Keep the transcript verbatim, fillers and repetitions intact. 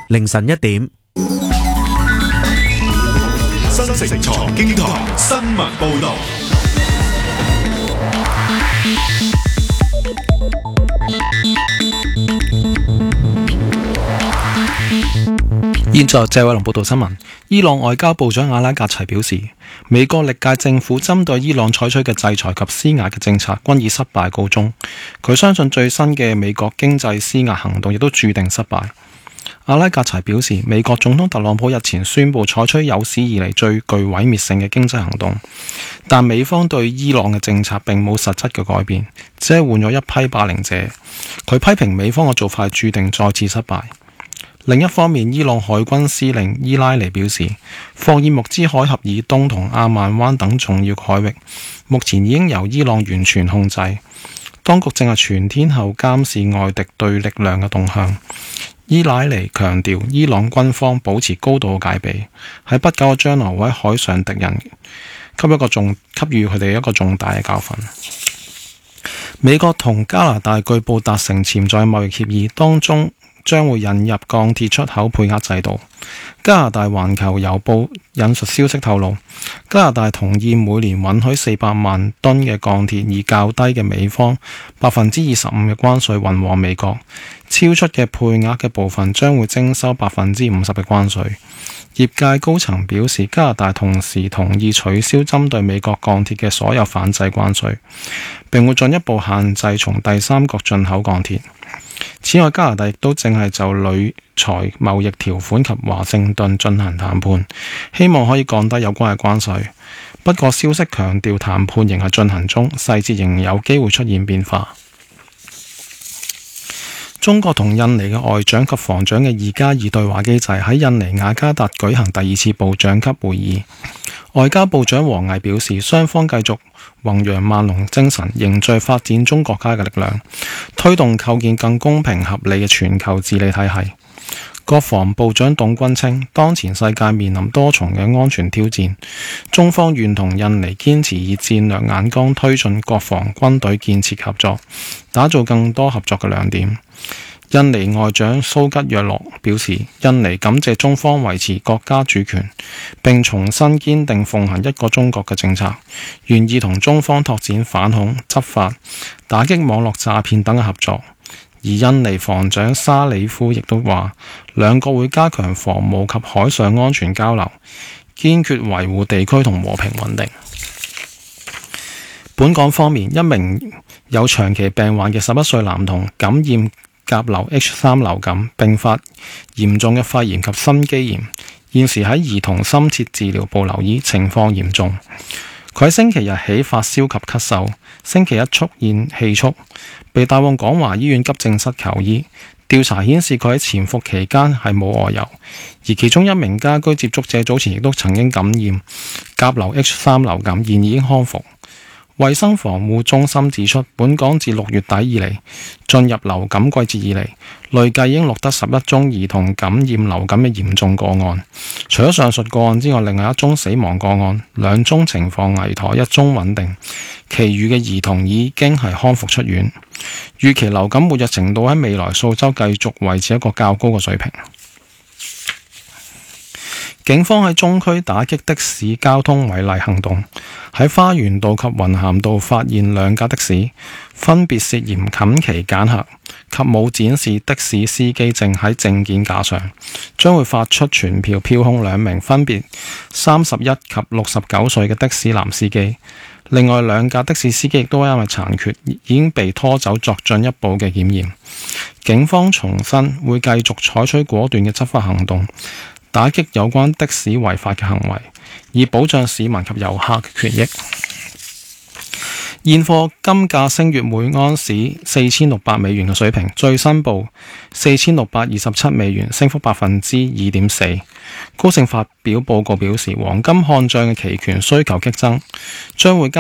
凌晨一點。 新城財經台新聞報道。 現在謝偉龍報道新聞。伊朗外交部長阿拉格齊表示，美國歷屆政府針對伊朗採取嘅制裁及施壓嘅政策均以失敗告終。佢相信最新嘅美國經濟施壓行動亦都注定失敗。阿拉格齊表示，美國總統特朗普日前宣布採取有史以嚟最具毀滅性嘅經濟行動，但美方對伊朗嘅政策並冇實質嘅改變，只係換咗一批霸凌者。佢批評美方嘅做法注定再次失敗。另一方面，伊朗海軍司令伊拉尼表示，霍爾木茲海峽以東同阿曼灣等重要海域目前已經由伊朗完全控制，當局正係全天候監視外敵對力量嘅動向。伊拉尼強調，伊朗軍方保持高度戒備，喺不久嘅將來會喺海上敵人給一個重給予佢哋一個重大嘅教訓。美國同加拿大據報達成潛在貿易協議，當中將會引入鋼鐵出口配額制度。加拿大環球郵報引述消息透露，加拿大同意每年允許四百萬噸嘅鋼鐵以較低嘅美方百分之二十五嘅關稅運往美國，超出嘅配額嘅部分將會徵收百分之五十嘅關稅。業界高層表示，加拿大同時同意取消針對美國鋼鐵嘅所有反制關稅，並會進一步限制從第三國進口鋼鐵。此外，加拿大亦都正係就鋁材貿易條款及華盛頓進行談判，希望可以降低有關嘅關稅。不過消息強調，談判仍係進行中，細節仍有機會出現變化。中國同印尼嘅外長及防長嘅二加二對話機制喺印尼雅加達舉行第二次部長級會議。外交部長王毅表示，雙方繼續弘揚萬隆精神，凝聚發展中國家嘅力量，推動構建更公平合理嘅全球治理體系。國防部長董軍稱，當前世界面臨多重嘅安全挑戰，中方願同印尼堅持以戰略眼光推進國防軍隊建設合作，打造更多合作嘅亮點。印尼外長蘇吉約洛表示，印尼感謝中方維持國家主權，並重新堅定奉行一個中國嘅政策，願意同中方拓展反恐、執法、打擊網絡詐騙等嘅合作。而印尼防長沙里夫亦都話，兩國會加強防務及海上安全交流，堅決維護地區同和平穩定。本港方面，一名有長期病患嘅十一歲男童感染甲流 H 三 流感，並發嚴重嘅肺炎及心肌炎，現時喺兒童深切治療部留醫，情況嚴重。佢喺星期日起發燒及咳嗽，星期一出現氣促，被帶往廣華醫院急症室求醫。調查顯示佢喺潛伏期間係冇外遊，而其中一名家居接觸者早前亦都曾經感染甲流 H 三 流感，現已經康復。衛生防護中心指出，本港自六月底以嚟，進入流感季節以嚟，累計已經錄得十一宗兒童感染流感嘅嚴重個案。除咗上述個案之外，另外一宗死亡個案，兩宗情況危殆，一宗穩定，其餘嘅兒童已經係康復出院。預期流感活躍程度喺未來數週繼續維持一個較高嘅水平。警方喺中區打擊的士交通違例行動，喺花園道及雲咸道發現兩架的士，分別涉嫌冚旗揀客及冇展示的士司機證喺證件架上，將會發出傳票票控兩名分別三十一及六十九歲嘅的士男司機。另外兩架的士司機亦都因為殘缺，已經被拖走作進一步嘅檢驗。警方重申會繼續採取果斷嘅執法行動，打擊有關的士違法嘅行為，以保障市民及遊客嘅權益。現貨金價升越每盎司四千六百美元嘅水平，最新報四千六百二十七美元，升幅百分之二點四。高盛發表報告表示，黃金看漲嘅期權需求激增，將會加